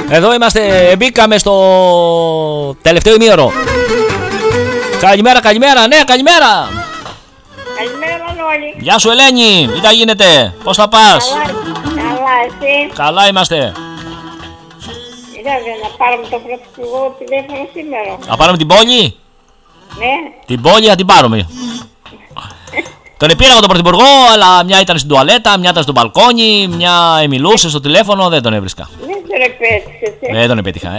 Εδώ είμαστε, μπήκαμε στο τελευταίο ημίωρο. Καλημέρα, καλημέρα, ναι, καλημέρα. Καλημέρα Μανώλη. Γεια σου Ελένη, τι τα γίνεται, πώς θα πας? Καλά, εσύ? Καλά είμαστε. Είδατε να πάρουμε το πρωθυπουργό τηλέφωνο σήμερα. Να πάρουμε την πόλη? Ναι. Την πόλη να την πάρουμε. Τον πήρα εγώ τον πρωθυπουργό, αλλά μια ήταν στην τουαλέτα, μια ήταν στο μπαλκόνι, μια μιλούσε στο τηλέφωνο, δεν τον έβρισκα. Δεν τον επέτυχες, Δεν τον επέτυχα,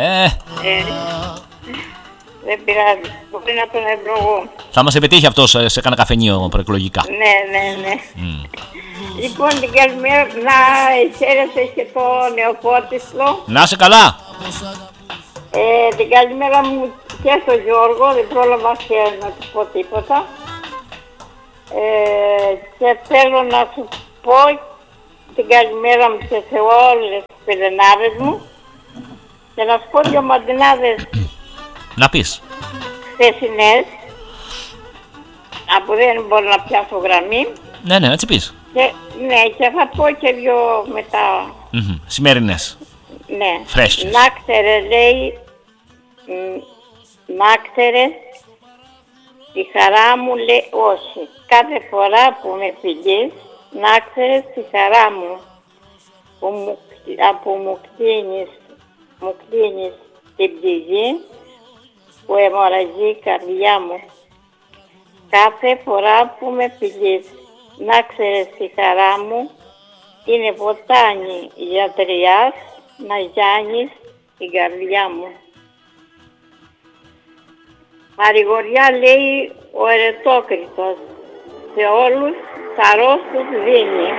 Δεν πειράζει, μπορεί να τον ευρώ εγώ. Θα μας επιτύχει αυτός σε κανένα καφενείο προεκλογικά. Ναι. Λοιπόν, την καλημέρα να εισέρεσαι και το Νεοπότιστλο. Να είσαι καλά. Την καλημέρα μου και στον Γιώργο, δεν πρόλαβα και να του πω τίποτα. Και θέλω να σου πω την καλημέρα μου και σε όλες τις πελενάδες μου και να σου πω δύο μαντινάδες Να πεις. χθεσινές, από δεν μπορώ να πιάσω γραμμή. Ναι, έτσι πεις. Και θα πω και δύο μετά. Σημερινές. Ναι. Φρέσκες. Να ξέρε, λέει, να ξέρε τη χαρά μου, λέει, όχι. Κάθε φορά που με φιλείς, να ξέρεις τη χαρά μου που μου κλείνεις την πληγή που αιμορραγεί η καρδιά μου. Κάθε φορά που με φιλείς, να ξέρεις τη χαρά μου είναι ποτάνι γιατριάς να γιάνεις την καρδιά μου. Παρηγοριά, λέει ο ερετόκριτος, σε όλους θαρρός τους δίνει.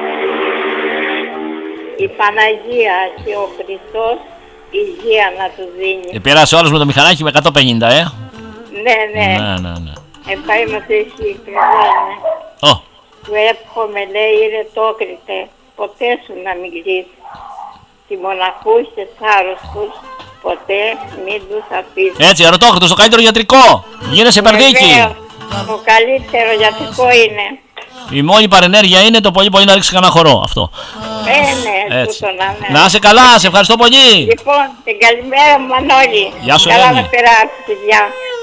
Η Παναγία και ο Χριστός υγεία να τους δίνει. Πέρασε όλος με το μηχανάκι με 150, Ναι. Ναι. Είμαστε εσύ, κρυβάνε. Του εύχομαι, λέει, ερετόκριτε, ποτέ σου να μην κλείς. Τη μοναχούς και θάρρωστους, ποτέ μην τους αφήσεις. Έτσι, ερωτόκριτος, το καλύτερο ιατρικό. Γίνεσαι περδίκι. Το καλύτερο γιατρικό είναι. Η μόνη παρενέργεια είναι το πολύ να ρίξει κανένα χορό. Αυτό. Ναι, έτσι. τούτο να είναι. Να είσαι καλά, σε ευχαριστώ πολύ. Λοιπόν, την καλημέρα μου Μανώλη. Γεια σου, Καλά Ελένη. να περάσεις, παιδιά.